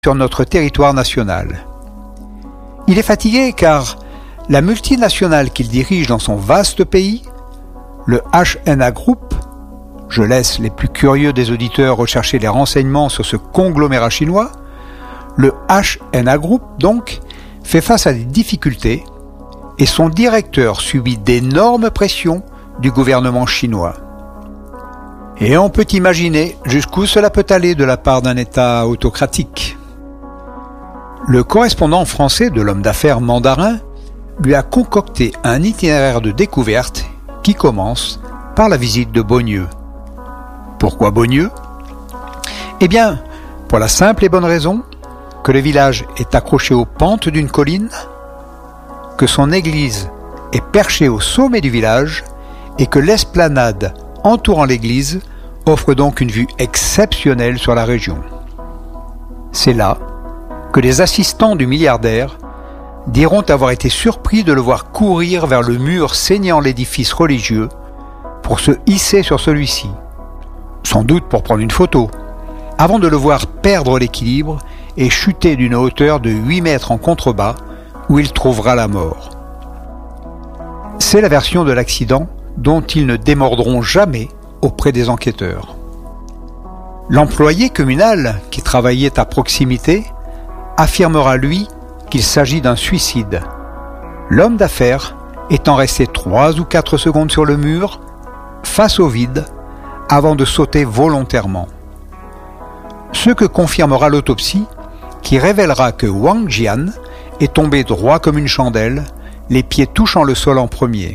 sur notre territoire national. Il est fatigué car la multinationale qu'il dirige dans son vaste pays, le HNA Group, je laisse les plus curieux des auditeurs rechercher les renseignements sur ce conglomérat chinois, le HNA Group, donc, fait face à des difficultés et son directeur subit d'énormes pressions du gouvernement chinois. Et on peut imaginer jusqu'où cela peut aller de la part d'un État autocratique. Le correspondant français de l'homme d'affaires mandarin lui a concocté un itinéraire de découverte qui commence par la visite de Beaunieu. Pourquoi Beaunieu ? Eh bien, pour la simple et bonne raison que le village est accroché aux pentes d'une colline, que son église est perchée au sommet du village et que l'esplanade entourant l'église offre donc une vue exceptionnelle sur la région. C'est là que les assistants du milliardaire diront avoir été surpris de le voir courir vers le mur ceignant l'édifice religieux pour se hisser sur celui-ci, sans doute pour prendre une photo, avant de le voir perdre l'équilibre et chuter d'une hauteur de 8 mètres en contrebas où il trouvera la mort. C'est la version de l'accident dont ils ne démordront jamais auprès des enquêteurs. L'employé communal qui travaillait à proximité affirmera lui qu'il s'agit d'un suicide, l'homme d'affaires étant resté 3 ou 4 secondes sur le mur, face au vide, avant de sauter volontairement. Ce que confirmera l'autopsie, qui révélera que Wang Jian est tombé droit comme une chandelle, les pieds touchant le sol en premier.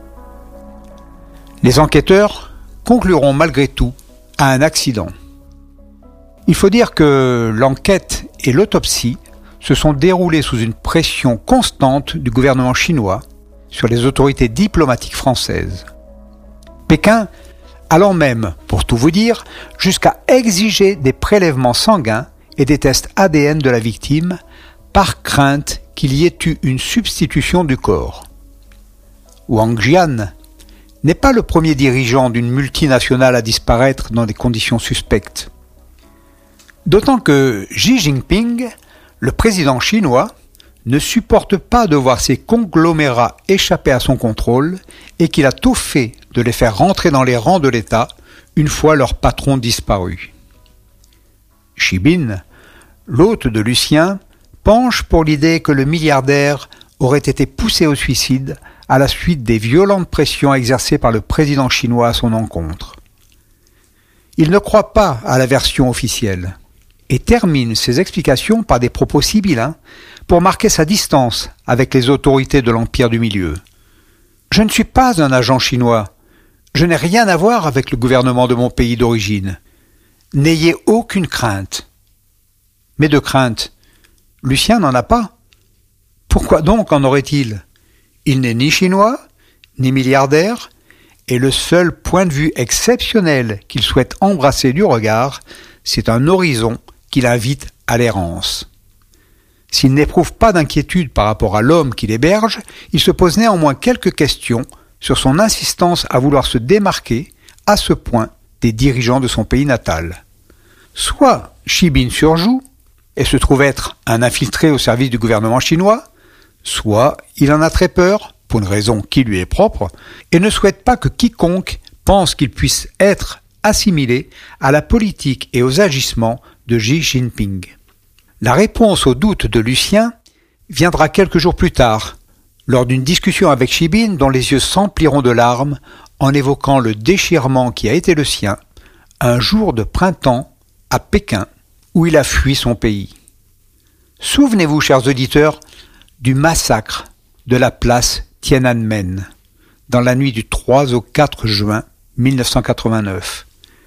Les enquêteurs concluront malgré tout à un accident. Il faut dire que l'enquête et l'autopsie se sont déroulées sous une pression constante du gouvernement chinois sur les autorités diplomatiques françaises. Pékin allant même, pour tout vous dire, jusqu'à exiger des prélèvements sanguins et des tests ADN de la victime par crainte qu'il y ait eu une substitution du corps. Wang Jian n'est pas le premier dirigeant d'une multinationale à disparaître dans des conditions suspectes. D'autant que Xi Jinping, le président chinois, ne supporte pas de voir ces conglomérats échapper à son contrôle et qu'il a tout fait de les faire rentrer dans les rangs de l'État une fois leur patron disparu. Shibin, l'hôte de Lucien, penche pour l'idée que le milliardaire aurait été poussé au suicide à la suite des violentes pressions exercées par le président chinois à son encontre. Il ne croit pas à la version officielle et termine ses explications par des propos sibyllins pour marquer sa distance avec les autorités de l'Empire du Milieu. « Je ne suis pas un agent chinois. Je n'ai rien à voir avec le gouvernement de mon pays d'origine. N'ayez aucune crainte. » Mais de crainte, Lucien n'en a pas. Pourquoi donc en aurait-il ? Il n'est ni chinois, ni milliardaire, et le seul point de vue exceptionnel qu'il souhaite embrasser du regard, c'est un horizon qui l'invite à l'errance. S'il n'éprouve pas d'inquiétude par rapport à l'homme qu'il héberge, il se pose néanmoins quelques questions sur son insistance à vouloir se démarquer à ce point des dirigeants de son pays natal. Soit Shibin surjoue et se trouve être un infiltré au service du gouvernement chinois, soit il en a très peur, pour une raison qui lui est propre, et ne souhaite pas que quiconque pense qu'il puisse être assimilé à la politique et aux agissements de Xi Jinping. La réponse au doute de Lucien viendra quelques jours plus tard, lors d'une discussion avec Shibin dont les yeux s'empliront de larmes en évoquant le déchirement qui a été le sien un jour de printemps à Pékin où il a fui son pays. Souvenez-vous, chers auditeurs, du massacre de la place Tiananmen dans la nuit du 3 au 4 juin 1989.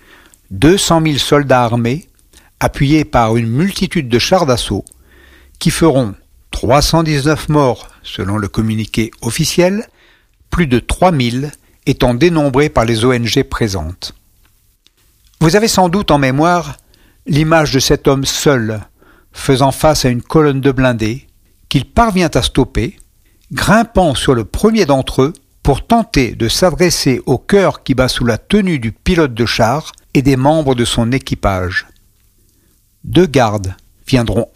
200 000 soldats armés, appuyés par une multitude de chars d'assaut, qui feront 319 morts selon le communiqué officiel, plus de 3000 étant dénombrés par les ONG présentes. Vous avez sans doute en mémoire l'image de cet homme seul, faisant face à une colonne de blindés, qu'il parvient à stopper, grimpant sur le premier d'entre eux pour tenter de s'adresser au cœur qui bat sous la tenue du pilote de char et des membres de son équipage. 2 gardes viendront